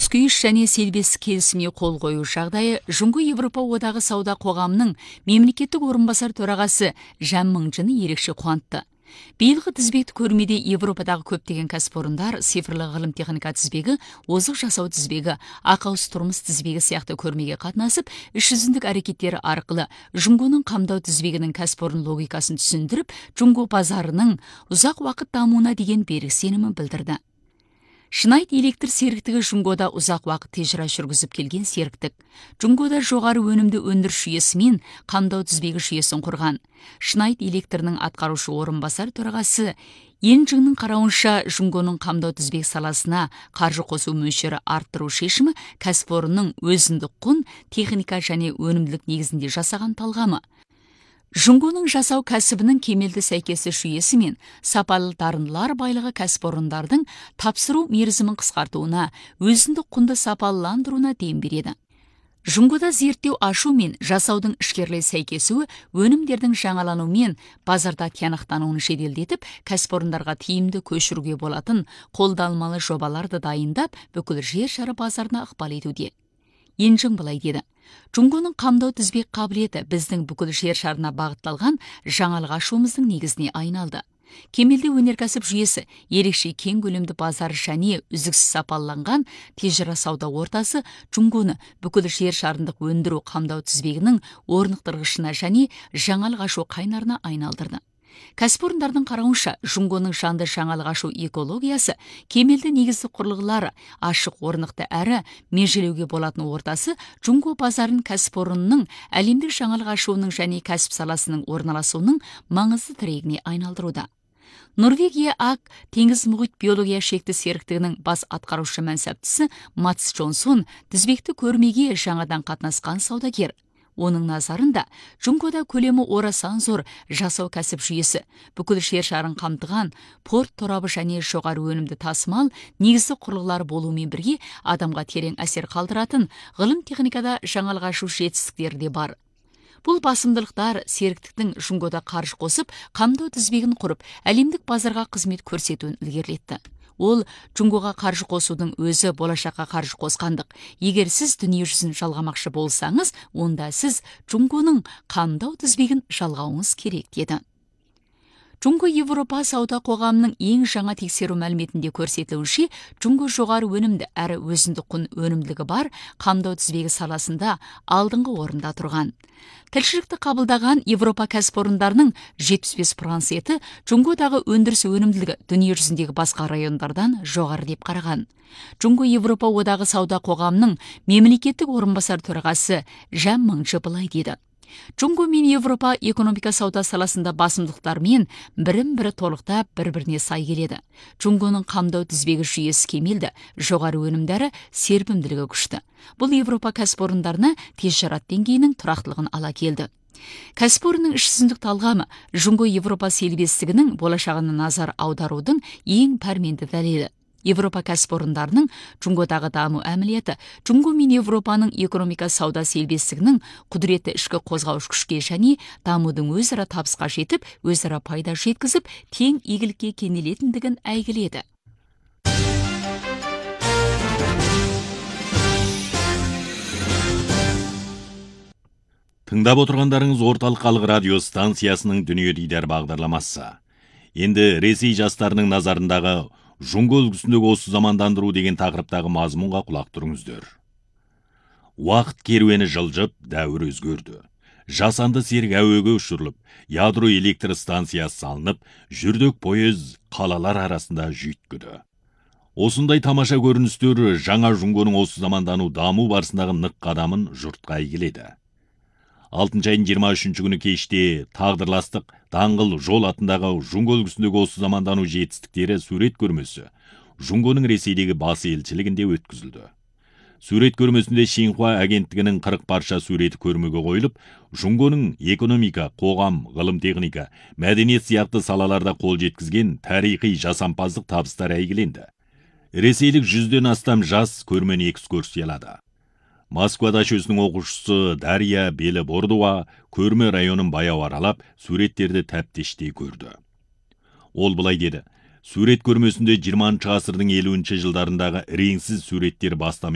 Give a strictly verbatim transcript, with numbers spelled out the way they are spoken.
тускүйіш және селбестік келісіміне қол қою жағдайы Жұңго Европа одағы сауда қоғамының мемлекеттік орынбасар төрағасы Жан Мыңжыны ерекше қуантты. Биылғы тізбекті көрмеде Европадағы көптеген кәсіпорындар, цифрлы ғылым техника тізбегі, озық жасау тізбегі, ақауыз тұрмыс тізбегі сияқты көрмеге қатынасып, іс жүзіндік әрекеттері арқылы Жұңгоның қамдау тізбегінің кәсіпорын логикасын түсіндіріп, Жұңго базарының ұзақ уақыт дамуына деген берік сенімін білдірді. Шнайд электр серіктігі Жұңгода ұзақ уақыт тежіра жүргізіп келген серіктік. Жұңгода жоғары өнімді өндіріс жүйесі мен қамдау тізбегі жүйесін құрған. Шнайд электрінің атқарушы орынбасар төрағасы Енжіңнің қарауынша Жұңгоның қамдау тізбек саласына қаржы қосу мөлшері арттыру шешімі кәсіпорынның өзіндік құн, техника және өнімділік негізінде жасаған талғамы. Жұңгоның жасау кәсібінің кемелді сәйкесі жүйесі мен сапалы дарындылар байлығы кәсіпорындардың тапсыру мерзімін қысқартуына, өзіндік құнды сапалыландыруына дем береді. Жұңгода зерттеу ашу мен жасаудың ішкерлей сәйкесуі өнімдердің жаңалану мен базарда тиянақтануын жеделдетіп, кәсіпорындарға тиімді көшіруге болатын қолданылмалы жобаларды дайындап, бүкіл жер шары базарына ықпал етуде. Енжің былай деді: Жұңгоның қамдау тізбек қабілеті біздің бүкіл жер шарына бағытталған жаңалық ашуымыздың негізіне айналды. Кемелді өнеркәсіп жүйесі, ерекше кең көлемді базар және үздіксіз сапаланған тежіра сауда ортасы Жұңгоны бүкіл жер шарындық өндіру қамдау тізбегінің орнықтырғышына және жаңалық ашу қайнарына айналдырды. Кәсіпорындардың қарауынша, Жұңгоның жанды жаңалық ашу экологиясы, кемелді негізді құрылғылары, ашық орнықты әрі межелеуге болатын ортасы Жұңго базарын кәсіпорынның әлемдік жаңалық ашуының және кәсіп саласының орналасуының маңызды тірегіне айналдыруда. Норвегия ак теңіз мұхит биология шекті серіктігінің бас атқарушы мәнсаптысы Матс Джонсон тізбекті көрмеге жаңадан қатынасқан саудагер. Оның назарында Жұңгода көлемі орасан зор жасау кәсіп жүйесі, бүкіл жер шарын қамтыған порт торабы және жоғары өнімді тасымал негізді құрылғылар болуымен бірге адамға терең әсер қалдыратын ғылым техникада жаңалық ашу жетістіктері де бар. Бұл басымдылықтар серіктіктің Жұңгода қаржы қосып, қамдау тізбегін құрып, әлемдік базарға қызмет көрсетуін ілгерілетті. Ол Жұңгоға қаржы қосудың өзі болашаққа қаржы қосқандық. Егер сіз дүние жүзін жалғамақшы болсаңыз, онда сіз Жұңгоның қамдау тізбегін жалғауыңыз керек деді. Жұңго Европа сауда қоғамының ең жаңа тексеру мәліметінде көрсетілуінше, Жұңго жоғары өнімді әрі өзіндік құн өнімділігі бар қамдау тізбегі саласында алдыңғы орында тұрған. Тілшілікті қабылдаған Европа кәсіпорындарының жетпіс бес проценті Жұңгодағы өндіріс өнімділігі дүние жүзіндегі басқа райондардан жоғары деп қараған. Жұңго Европа одағы сауда қоғамының мемлекеттік орынбасар төрағасы Жан Мыңжы былай деді: Жұңго мен Европа экономика сауда саласында басымдықтармен бірін-бірі толықтап, бір-біріне сай келеді. Жұңгоның қамдау тізбегі жүйесі кемелді, жоғары өнімдері серпімділігі күшті. Бұл Европа кәсіпорындарына тез жарат деңгейінің тұрақтылығын ала келді. Кәсіпорынның іс жүзіндік талғамы Жұңго Европа серіктестігінің болашағына назар аударудың ең пәрменді дәлелі. Европа кәсіпорындарының Жұңгодағы даму әмілеті Жұңго мен Европаның экономика сауда серіктестігінің құдіретті ішкі қозғаушы күшке және дамудың өзара табысқа жетіп, өзара пайда жеткізіп, тең игілікке кенелетіндігін әйгіледі. Тыңдап отырғандарыңыз орталық халық радио станциясының Дүние Дидар бағдарламасы. Енді Ресей жастарының назарындағы Жұңго үлгісіндегі осы замандандыру деген тақырыптағы мазмұнға құлақ тұрыңыздар. Уақыт керуені жылжып, дәуір өзгерді. Жасанды серік әуеге ұшырылып, ядро электр станциясы салынып, жүрдек пойыз қалалар арасында жүйткіді. Осындай тамаша көріністер жаңа Жұңгоның осы замандану даму барысындағы нық қадамын жұртқа әйгіледі. алтыншы айдың жиырма үшінші күні кеште тағдырластық даңғыл жол атындағы Жұңго үлгісіндегі осы замандану жетістіктері сурет көрмесі Жұңгоның Ресейдегі бас елшілігінде өткізілді. Сурет көрмесінде Шинхуа агенттігінің қырық парша суреті көрмеге қойылып, Жұңгоның экономика, қоғам, ғылым техника, мәдениет сияқты салаларда қол жеткізген тарихи жасампаздық табыстар әйгіленді. Ресейлік жүзден астам жас көрмені экскурсиялады. Москва дачесінің оқушысы Дарья Белобордова көрме районын баяу аралап, суреттерді тәптештей көрді. Ол былай деді: сурет көрмесінде жиырмасыншы ғасырдың елуінші жылдарындағы реңсіз суреттер бастама